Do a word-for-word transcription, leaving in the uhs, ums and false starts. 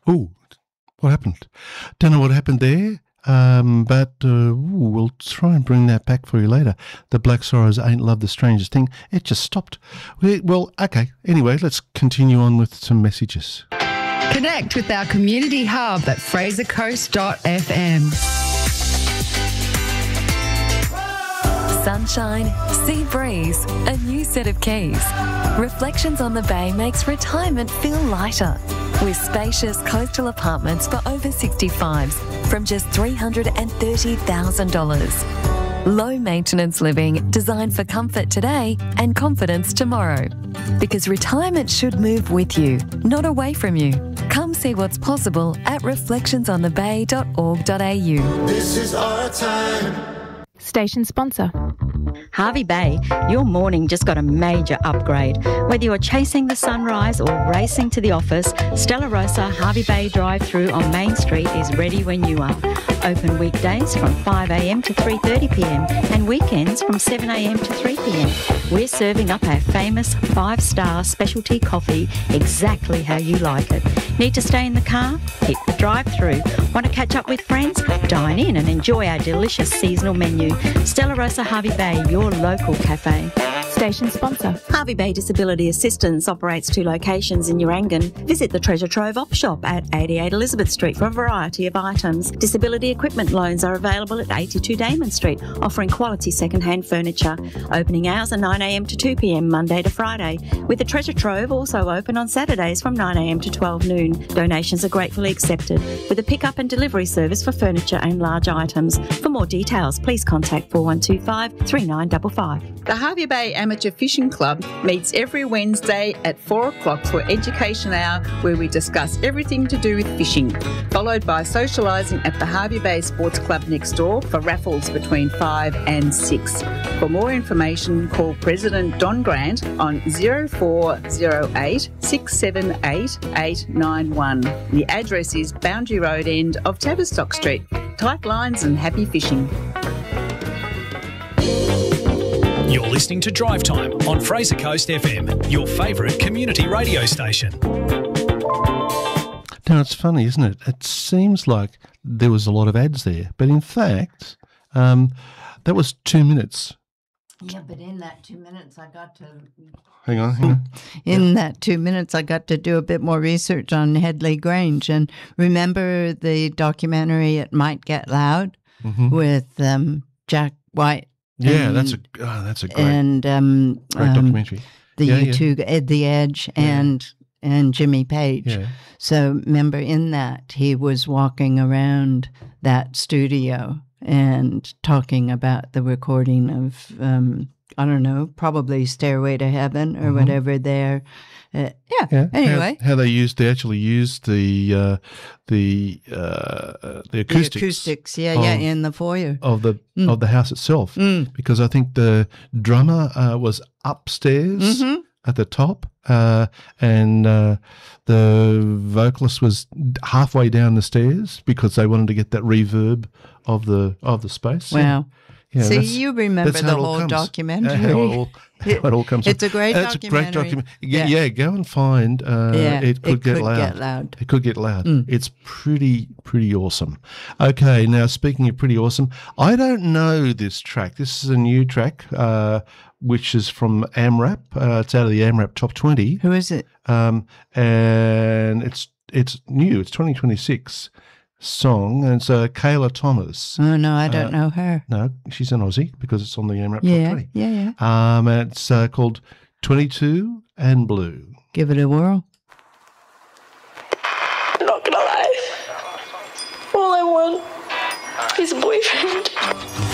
Oh, what happened? Don't know what happened there, um, but uh, ooh, we'll try and bring that back for you later. The Black Sorrows Ain't Love the Strangest Thing. It just stopped. We, well, okay. Anyway, let's continue on with some messages. Connect with our community hub at fraser coast dot f m. Sunshine, sea breeze, a new set of keys. Reflections on the Bay makes retirement feel lighter with spacious coastal apartments for over sixty-fives from just three hundred thirty thousand dollars. Low maintenance living designed for comfort today and confidence tomorrow. Because retirement should move with you, not away from you. Come see what's possible at reflections on the bay dot org dot a u. This is our time. Station sponsor. Hervey Bay, your morning just got a major upgrade. Whether you're chasing the sunrise or racing to the office, Stella Rosa Hervey Bay drive-through on Main Street is ready when you are. Open weekdays from five a m to three thirty p m and weekends from seven a m to three p m. We're serving up our famous five-star specialty coffee exactly how you like it. Need to stay in the car? Hit the drive-through. Want to catch up with friends? Dine in and enjoy our delicious seasonal menu. Stella Rosa Hervey Bay, your local cafe. Station sponsor. Hervey Bay Disability Assistance operates two locations in Urangan. Visit the Treasure Trove op shop at eighty-eight Elizabeth Street for a variety of items. Disability equipment loans are available at eighty-two Damon Street, offering quality second-hand furniture. Opening hours are nine a m to two p m Monday to Friday, with the Treasure Trove also open on Saturdays from nine a m to twelve noon. Donations are gratefully accepted, with a pick-up and delivery service for furniture and large items. For more details, please contact four one two five, three nine five five. The Hervey Bay Amateur Fishing Club meets every Wednesday at four o'clock for Education Hour, where we discuss everything to do with fishing, followed by socialising at the Hervey Bay Sports Club next door for raffles between five and six. For more information, call President Don Grant on zero four zero eight, six seven eight, eight nine one. The address is Boundary Road end of Tavistock Street. Tight lines and happy fishing. You're listening to Drive Time on Fraser Coast F M, your favourite community radio station. Now, it's funny, isn't it? It seems like there was a lot of ads there, but in fact, um, that was two minutes. Yeah, but in that two minutes, I got to... Hang on, hang on. In that two minutes, I got to do a bit more research on Headley Grange. And remember the documentary It Might Get Loud Mm-hmm. with um, Jack White? Yeah, and, that's a oh, that's a great, and, um, great um, documentary. The yeah, U yeah. two, Ed the Edge, and and Jimmy Page. Yeah. So remember in that, he was walking around that studio and talking about the recording of, um, I don't know, probably Stairway to Heaven or Mhm. whatever there. Uh, yeah. Yeah. Anyway. How, how they used, they actually used the uh, the uh, the acoustics. The acoustics, yeah, of, yeah, in the foyer. of the Mm. of the house itself, Mm. because I think the drummer uh, was upstairs Mhm. at the top, uh, and uh, the vocalist was halfway down the stairs because they wanted to get that reverb of the of the space. Wow. Yeah, See, that's- you remember that's how the it all whole comes. documentary. How it all, how it all comes. It's a great It's a great documentary. document. Yeah, Yeah. yeah, go and find. Uh, Yeah, it could, it get, could loud. get loud. It could get loud. Mm. It's pretty, pretty awesome. Okay, now speaking of pretty awesome, I don't know this track. This is a new track, uh, which is from AMRAP. Uh, it's out of the AMRAP Top twenty. Who is it? Um, and it's it's new. It's twenty twenty-six song, and it's uh, Kayla Thomas. Oh, no, I don't Uh, know her. No, she's an Aussie because it's on the AMRAP Top Yeah, twenty. yeah, yeah. Um, and it's uh, called twenty-two and Blue. Give it a whirl. I'm not gonna lie. All I want is a boyfriend.